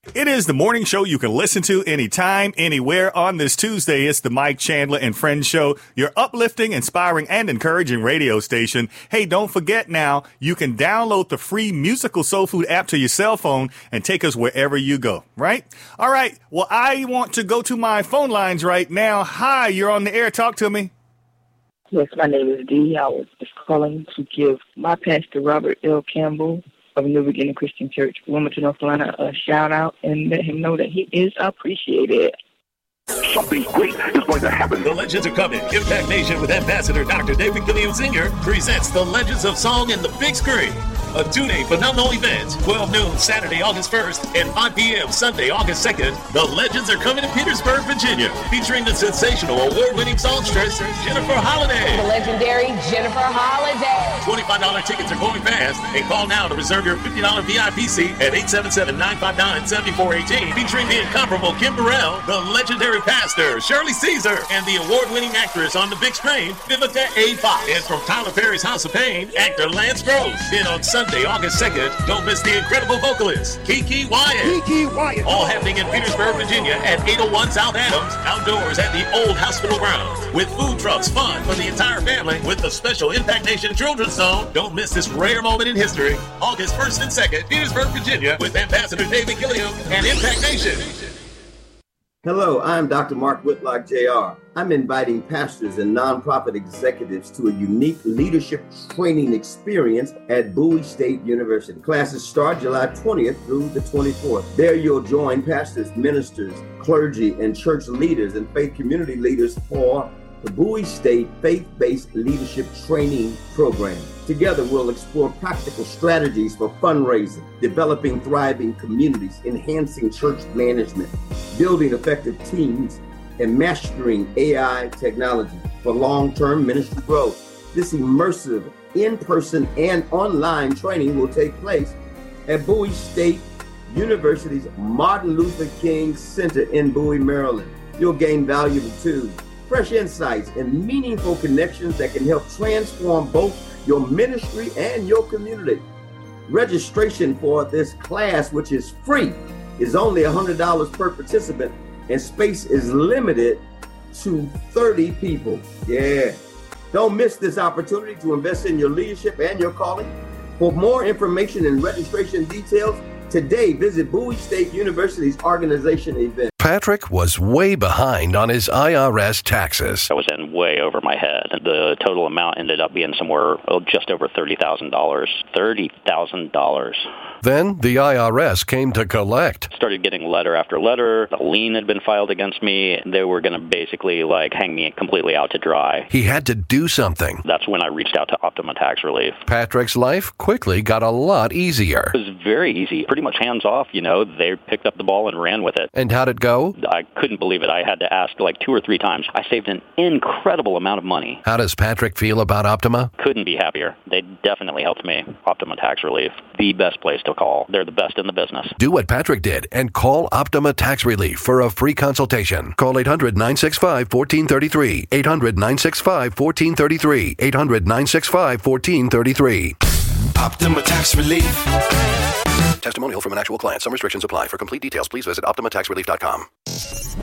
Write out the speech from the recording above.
It is the morning show you can listen to anytime, anywhere on this Tuesday. It's the Mike Chandler and Friends Show, your uplifting, inspiring, and encouraging radio station. Hey, don't forget now, you can download the free Musical Soul Food app to your cell phone and take us wherever you go, right? All right, well, I want to go to my phone lines right now. Hi, you're on the air. Talk to me. Yes, my name is Dee. I was just calling to give my pastor, Robert L. Campbell, of New Beginning Christian Church, Wilmington, North Carolina, a shout out and let him know that he is appreciated. Something great is going to happen. The Legends are coming. Impact Nation with Ambassador Dr. David Gilliam Sr. presents The Legends of Song in the Big Screen. A two-day phenomenal event, 12 noon Saturday, August 1st, and 5 p.m. Sunday, August 2nd. The Legends are coming to Petersburg, Virginia, featuring the sensational award-winning songstress, Jennifer Holliday. The legendary Jennifer Holliday. $25 tickets are going fast, and call now to reserve your $50 VIP seat at 877-959-7418, featuring the incomparable Kim Burrell, the legendary pastor, Shirley Caesar, and the award-winning actress on the big screen, Vivica A. Fox. And from Tyler Perry's House of Pain, actor Lance Gross. Then on Sunday, August 2nd, don't miss the incredible vocalist, Kiki Wyatt. Kiki Wyatt. All happening in Petersburg, Virginia at 801 South Adams, outdoors at the old hospital grounds, with food trucks, fun for the entire family, with the special Impact Nation Children's Zone. Don't miss this rare moment in history, August 1st and 2nd, Petersburg, Virginia, with Ambassador David Gilliam and Impact Nation. Hello, I'm Dr. Mark Whitlock, Jr. I'm inviting pastors and nonprofit executives to a unique leadership training experience at Bowie State University. Classes start July 20th through the 24th. There you'll join pastors, ministers, clergy, and church leaders and faith community leaders for the Bowie State Faith-Based Leadership Training Program. Together, we'll explore practical strategies for fundraising, developing thriving communities, enhancing church management, building effective teams, and mastering AI technology for long-term ministry growth. This immersive in-person and online training will take place at Bowie State University's Martin Luther King Center in Bowie, Maryland. You'll gain valuable tools, fresh insights, and meaningful connections that can help transform both your ministry and your community. Registration for this class, which is free, is only $100 per participant, and space is limited to 30 people. Yeah. Don't miss this opportunity to invest in your leadership and your calling. For more information and registration details, today visit Bowie State University's organization event. Patrick was way behind on his IRS taxes. I was in way over my head. The total amount ended up being somewhere just over $30,000. $30,000. Then the IRS came to collect. Started getting letter after letter. A lien had been filed against me. They were going to basically hang me completely out to dry. He had to do something. That's when I reached out to Optima Tax Relief. Patrick's life quickly got a lot easier. It was very easy. Pretty much hands off, They picked up the ball and ran with it. And how'd it go? I couldn't believe it. I had to ask 2 or 3 times. I saved an incredible amount of money. How does Patrick feel about Optima? Couldn't be happier. They definitely helped me. Optima Tax Relief, the best place to call. They're the best in the business. Do what Patrick did and call Optima Tax Relief for a free consultation. Call 800-965-1433. 800-965-1433. 800-965-1433. Optima Tax Relief. Testimonial from an actual client. Some restrictions apply. For complete details, please visit OptimaTaxRelief.com.